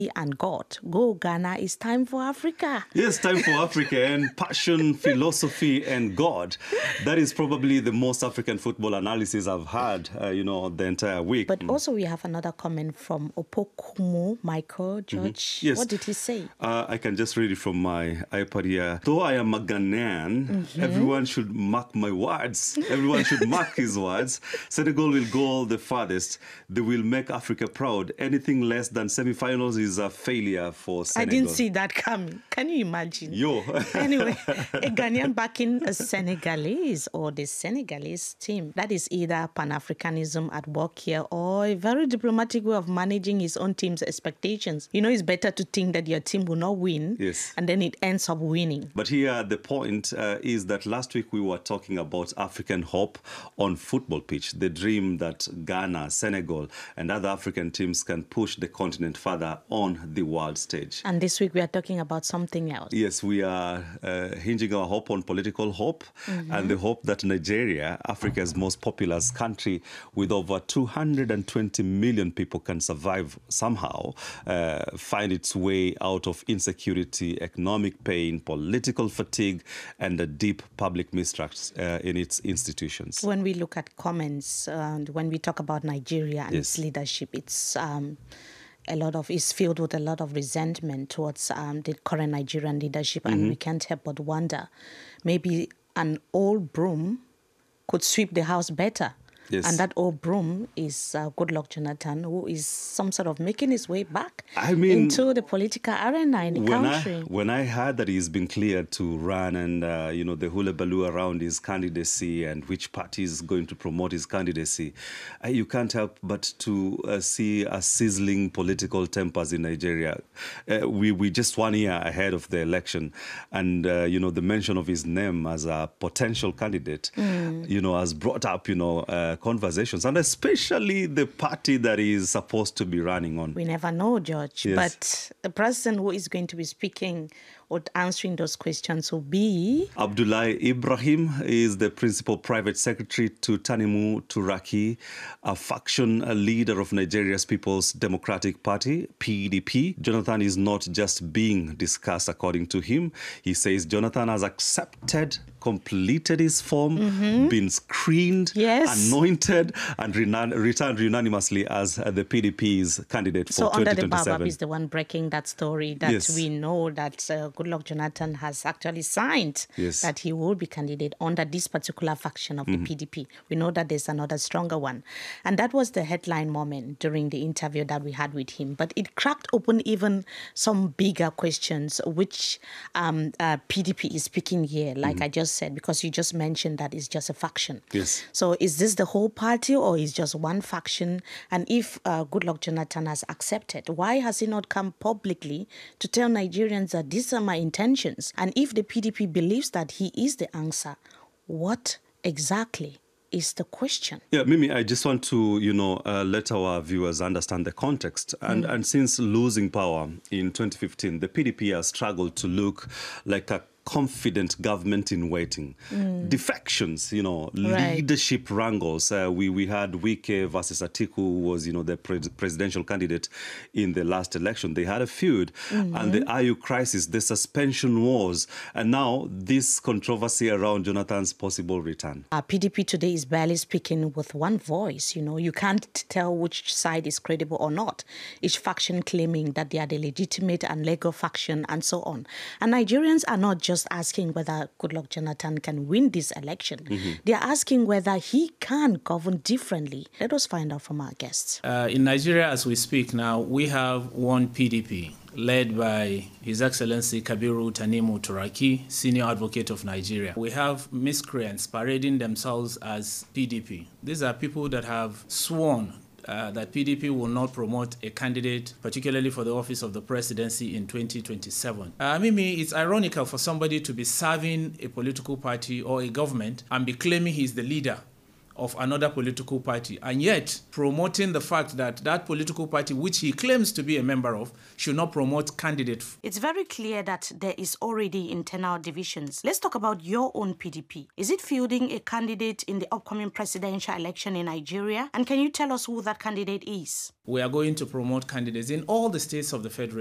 and God. Go Ghana, it's time for Africa. Yes, time for Africa and passion, philosophy and God. That is probably the most African football analysis I've had, the entire week. But also we have another comment from Opokumu Michael George. Yes. What did he say? I can just read it from my iPad here. Though I am a Ghanaian, everyone should mark my words. Everyone should mark his words. Senegal will go the farthest. They will make Africa proud. Anything less than semi-finals is a failure for Senegal. I didn't see that coming. Can you imagine? Yo. Anyway, a Ghanaian backing a Senegalese or the Senegalese team. That is either Pan-Africanism at work here or a very diplomatic way of managing his own team's expectations. You know, it's better to think that your team will not win, yes, and then it ends up winning. But here the point is that last week we were talking about African hope on football pitch, the dream that Ghana, Senegal and other African teams can push the continent further on the world stage. And this week we are talking about something else. Yes, we are hinging our hope on political hope and the hope that Nigeria, Africa's most populous country with over 220 million people, can survive somehow, find its way out of insecurity, economic pain, political fatigue and a deep public mistrust in its institutions. When we look at comments and when we talk about Nigeria and its leadership, it's is filled with a lot of resentment towards the current Nigerian leadership, and we can't help but wonder, maybe an old broom could sweep the house better. Yes. And that old broom is Goodluck Jonathan, who is some sort of making his way back into the political arena in the country. When I heard that he's been cleared to run and, the hullabaloo around his candidacy and which party is going to promote his candidacy, you can't help but to see a sizzling political tempers in Nigeria. We just 1 year ahead of the election. And, the mention of his name as a potential candidate, has brought up, conversations, and especially the party that is supposed to be running on. We never know, George, yes. But the person who is going to be speaking or answering those questions will be... Abdullahi Ibrahim is the principal private secretary to Tanimu Turaki, a faction leader of Nigeria's People's Democratic Party, PDP. Jonathan is not just being discussed, according to him. He says Jonathan has accepted, completed his form, been screened, anointed, and returned unanimously as the PDP's candidate for 2027. So Under the Barbab is the one breaking that story that we know that Goodluck Jonathan has actually signed that he will be candidate under this particular faction of the PDP. We know that there's another stronger one. And that was the headline moment during the interview that we had with him. But it cracked open even some bigger questions, which PDP is speaking here, like I just said, because you just mentioned that it's just a faction. Yes. So is this the whole party or is just one faction? And if Goodluck Jonathan has accepted, why has he not come publicly to tell Nigerians that these are my intentions? And if the PDP believes that he is the answer, what exactly is the question? Yeah, Mimi, I just want to, let our viewers understand the context. And since losing power in 2015, the PDP has struggled to look like a confident government in waiting. Defections, leadership wrangles. We had Wike versus Atiku, who was, the presidential candidate in the last election. They had a feud. And the IU crisis, the suspension wars, and now this controversy around Jonathan's possible return. PDP today is barely speaking with one voice. You can't tell which side is credible or not. Each faction claiming that they are the legitimate and legal faction and so on. And Nigerians are not just asking whether Goodluck Jonathan can win this election. They are asking whether he can govern differently. Let us find out from our guests. In Nigeria, as we speak now, we have one PDP led by His Excellency Kabiru Tanimu Turaki, Senior Advocate of Nigeria. We have miscreants parading themselves as PDP. These are people that have sworn that PDP will not promote a candidate, particularly for the office of the presidency in 2027. Mimi, it's ironical for somebody to be serving a political party or a government and be claiming he's the leader of another political party, and yet promoting the fact that that political party, which he claims to be a member of, should not promote candidates. It's very clear that there is already internal divisions. Let's talk about your own PDP. Is it fielding a candidate in the upcoming presidential election in Nigeria? And can you tell us who that candidate is? We are going to promote candidates in all the states of the Federation.